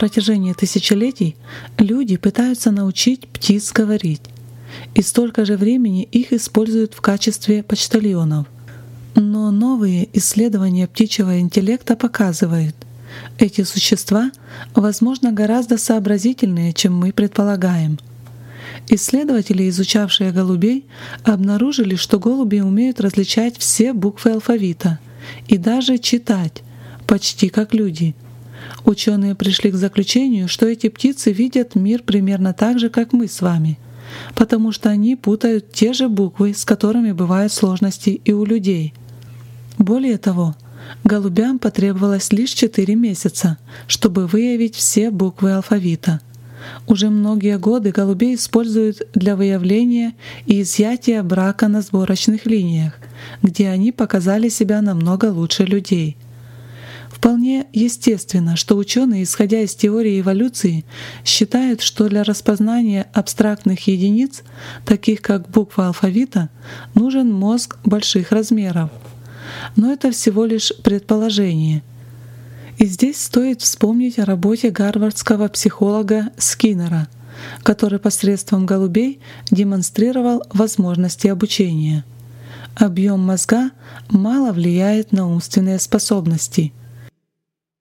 протяжении тысячелетий люди пытаются научить птиц говорить, и столько же времени их используют в качестве почтальонов. Но новые исследования птичьего интеллекта показывают, эти существа, возможно, гораздо сообразительнее, чем мы предполагаем. Исследователи, изучавшие голубей, обнаружили, что голуби умеют различать все буквы алфавита и даже читать, почти как люди. Ученые пришли к заключению, что эти птицы видят мир примерно так же, как мы с вами, потому что они путают те же буквы, с которыми бывают сложности и у людей. Более того, голубям потребовалось лишь 4 месяца, чтобы выявить все буквы алфавита. Уже многие годы голубей используют для выявления и изъятия брака на сборочных линиях, где они показали себя намного лучше людей. Вполне естественно, что ученые, исходя из теории эволюции, считают, что для распознания абстрактных единиц, таких как буква алфавита, нужен мозг больших размеров. Но это всего лишь предположение. И здесь стоит вспомнить о работе гарвардского психолога Скиннера, который посредством голубей демонстрировал возможности обучения. Объем мозга мало влияет на умственные способности.